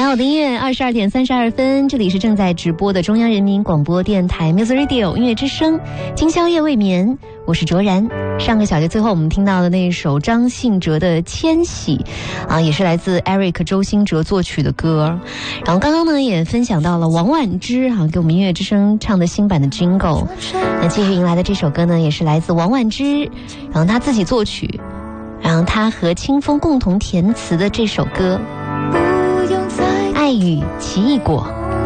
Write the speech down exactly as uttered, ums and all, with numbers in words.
好的音乐，二十二点三十二分，这里是正在直播的中央人民广播电台 Music Radio 音乐之声，今宵夜未眠，我是卓然。上个小节最后我们听到的那一首张信哲的《迁徙》啊，也是来自 Eric 周兴哲作曲的歌。然后刚刚呢也分享到了王婉之啊给我们音乐之声唱的新版的 Jingle。那继续迎来的这首歌呢也是来自王婉之，然后他自己作曲，然后他和清风共同填词的这首歌《爱与奇异果》。